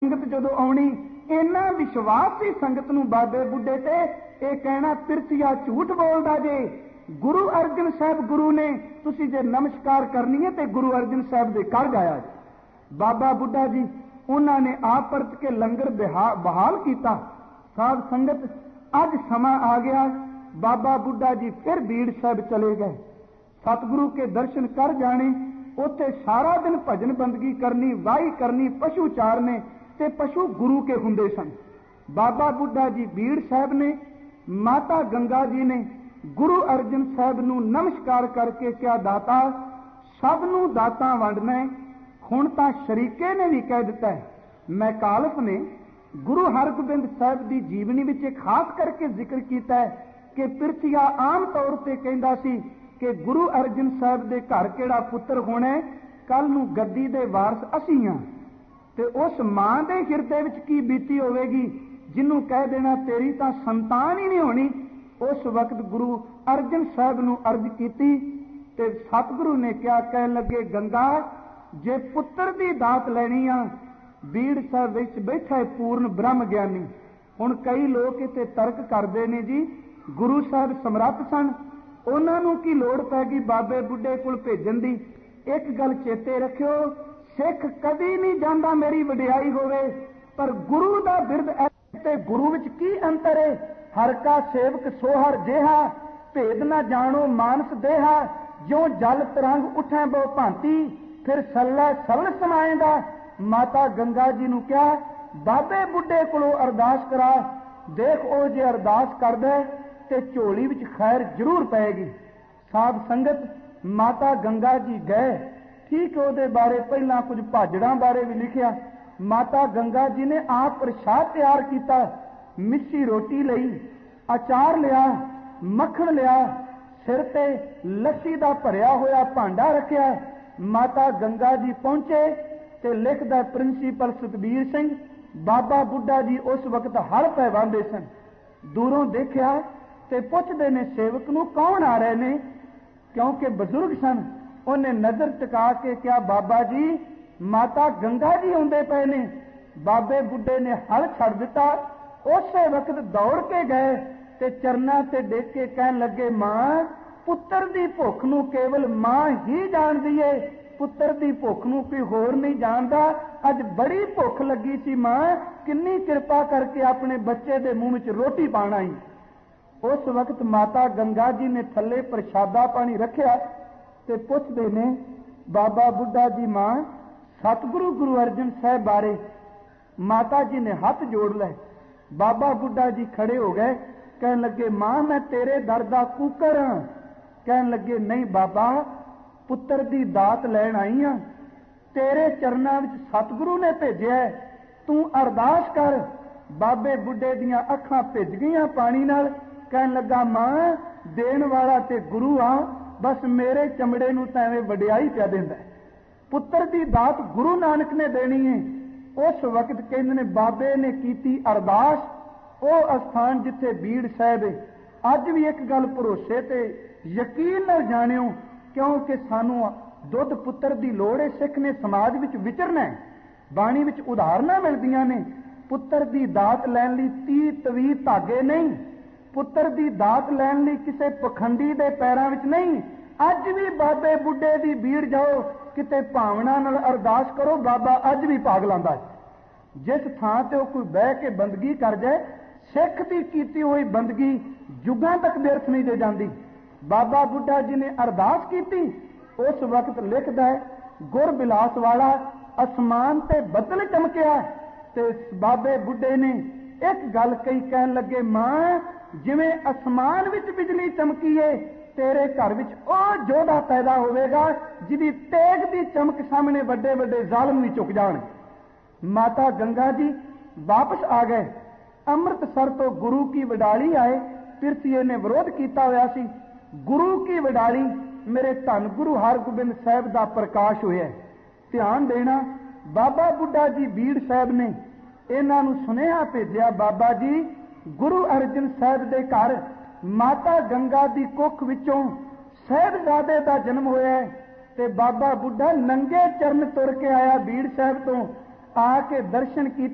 संगत जदों आउणी इन्ना विश्वास सी संगत नूं बाबे बुढ़े ते ये कहना पिरथिया झूठ बोलदा जे। गुरु अर्जन साहब गुरु ने तुसी जे नमस्कार करनी है तो गुरु अर्जन साहब दे घर जाया। बाबा बुढ़ा जी उन्होंने आप परत के लंगर बहाल किया। साध संगत अज समा आ गया, बाबा बुढ़ा जी फिर बीड़ साहब चले गए। सतगुरु के दर्शन कर जाने, उत्थे सारा दिन भजन बंदगी करनी, वाही करनी, पशु चारने ते पशु गुरु के हुंदे सन। बाबा बुढ़ा जी बीड़ साहब ने, माता गंगा जी ने गुरु अर्जन साहब नूं नमस्कार करके क्या दाता सब नूं दाता वंडना है। हुण तां शरीके ने भी कह दिता है। मैकालफ ने गुरु हरगोबिंद साहब की जीवनी विच खास करके जिक्र किया है कि पिरथिया आम तौर पर कहता सी कि गुरु अर्जन साहब के घर केड़ा पुत्र होना है, कल नूं गद्दी दे वारस असीं हां। ते उस मां दे हिरदे विच की बीती होवेगी जिन्हों कह देना तेरी तां संतान ही नहीं होनी। उस वक्त गुरु अर्जन साहब नूं अर्ज कीती ते सतगुरु ने क्या कह लगे, गंगा जे पुत्र की दात लैनी आ, बीड़ साहब विच बैठा है पूर्ण ब्रह्म ज्ञानी। हुण कई लोग इत्थे तर्क करते ने जी गुरु साहब समर्थ सन, उन्होंने की लोड़ पै गई बाबे बुढ़े कोल भेजण दी। एक गल चेते रखियो, सिख कदी नहीं जांदा मेरी वडियाई होवे, पर गुरु दा बिरद ते गुरु विच की अंतर है। हर का सेवक सोहर जेहा, भेद न जानो मानस देहा। जो जल तरंग उठे बो भांति, फिर सल्ला सरल समाएगा। माता गंगा जी नूं क्या बाबे बुढ़े कोलों अरदास करा, देख ओ जे अरदास कर दे ते झोली विच खैर जरूर पैगी। साध संगत माता गंगा जी गए, ठीक है बारे पहला कुछ भाजड़ा बारे भी लिखिया। माता गंगा जी ने आप प्रसाद तैयार किया, मिस्सी रोटी लई, अचार लिया, मक्खन लिया, सिर ते लस्सी दा भरिया होया भांडा रखिया। माता गंगा जी पहुंचे ते लिखदा प्रिंसीपल सतबीर सिंह, बाबा बुढ़ा जी उस वक्त हल पै वांदे सन। दूरों देखिया ते पुछदे ने सेवक नूं कौन आ रहे ने, क्योंकि बजुर्ग सन। उन्हें नजर टिका के क्या बाबा जी माता गंगा जी आउंदे पए ने। बाबे बुढ़े ने हल छड़ दिता, उस वक्त दौड़ के गए ते चरना ते डेक के कहन लगे, मां पुत्र दी भुख नूं केवल मां ही जानदी है, पुत्र दी भुख नूं कोई होर नहीं जानदा। अज बड़ी भुख लगी सी मां, किन्नी कृपा करके अपने बच्चे दे मुंह विच रोटी पाना ही। उस वक्त माता गंगा जी ने थले प्रसादा पानी रखिया ते पुछदे ने बाबा बुढ़ा जी मां सतगुरु गुरु अर्जन साहब बारे। माता जी ने हाथ जोड़ ले। बाबा बुढ़ा जी खड़े हो गए, कहन लगे मां मैं तेरे दर दा कूकर हां। कहन लगे नहीं बाबा, पुत्र दी दात लैण आई हां, तेरे चरनां विच सतगुरु ने भेजिया, तू अरदास कर। बाबे बुढ़े दियां अखां भिज गईयां पानी नाल। कहन लगा मां देण वाला ते गुरु आ, बस मेरे चमड़े नूं तां एवें वडियाई पिया देंदा। पुत्र दी दात गुरु नानक ने देनी है। उस वक्त कहंदे ने बाबे ने कीती अरदास, वो अस्थान जिथे बीड़ साहब है। अज भी एक गल भरोसे ते यकीन नाल जाणियो, क्योंकि सानू दुध पुत्र दी लोड़ है। सिख ने समाज विच विचरना है, बाणी विच उदाहरणां मिलदियां ने। पुत्र दी दात लैण लई 30 तवी धागे नहीं, पुत्र दी दात लैण लई किसी पखंडी दे पैरां विच नहीं। अज भी बाबे बुढ़े दी बीड़ जाओ, किते भावना नाल अरदास करो, बाबा अज भी भाग लांदा है। जिस थां ते कोई बह के बंदगी कर जाए, सिख दी कीती हुई बंदगी जुगां तक व्यर्थ नहीं दे जाती। बाबा बुढ़ा जी ने अरदास की, उस वक्त लिखदा है गुर बिलास वाला आसमान ते बदल चमकिया ते बाबे बुढ़े ने एक गल कही, कहन लगे मां जिवें आसमान विच बिजली चमकी है, तेरे घर विच ओ जोधा पैदा होवेगा जिहदी तेग दी चमक सामने वड्डे वड्डे जालम भी झुक जाण। माता गंगा जी वापस आ गए। अमृतसर तो गुरु की वडाली आए। पिरथिए ने विरोध किया होया सी। गुरु की वडाली मेरे धन गुरु हरगोबिंद साहब का प्रकाश होया। ध्यान देना, बाबा बुढ़ा जी बीड़ साहब ने इन्हां नूं सुनेहा भेजिया, बाबा जी गुरु अर्जन साहब के घर माता गंगा की कुख विचों साहिबजादे का जन्म होया है। ते बाबा बुढ़ा नंगे चरण तुर के आया बीड़ साहब तो, आके दर्शन किए।